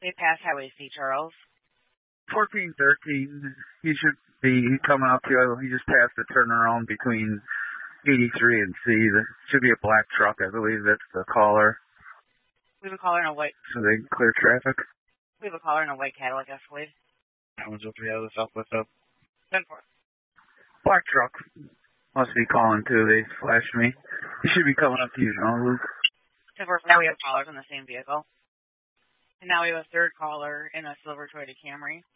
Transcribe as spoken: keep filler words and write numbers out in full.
They pass Highway C, Charles. fourteen thirteen. He should be coming up to you. He just passed the turnaround between eighty-three and C. There should be a black truck, I believe. That's the caller. We have a caller in a white... So they can clear traffic? We have a caller in a white Cadillac Escalade. How much up the Southwest up? ten four. Black truck. Must be calling too. They flashed me. He should be coming up to you, John Luke. ten four. Now we have callers in the same vehicle. And now we have a third caller in a silver Toyota Camry.